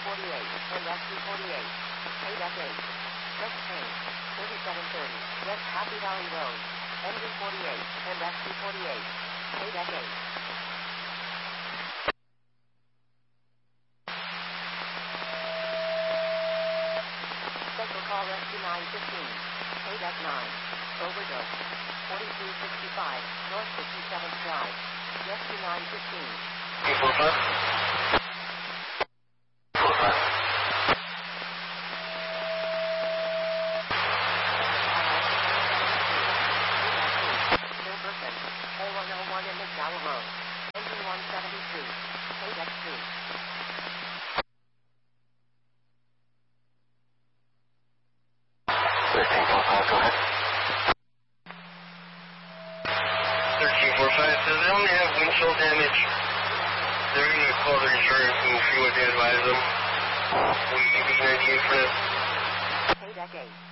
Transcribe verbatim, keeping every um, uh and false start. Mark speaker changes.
Speaker 1: forty-eight, and rescue forty-eight. K eight. Just change. thirty-seven thirty, West Happy Valley Road. N V forty-eight, and rescue forty-eight. K eight. Special call rescue nine fifteen. K nine. Overdose. forty-three sixty-five, North fifty-seventh Drive. Rescue nine fifteen.
Speaker 2: two four five.
Speaker 1: A one oh one in McDowell Road. Engine one seventy-three. K X three.
Speaker 2: thirteen four five, go ahead. thirteen four five says they only have windshield damage. They're going to call their insurance and see what they advise them. Will you give me an idea for that?
Speaker 1: K eight.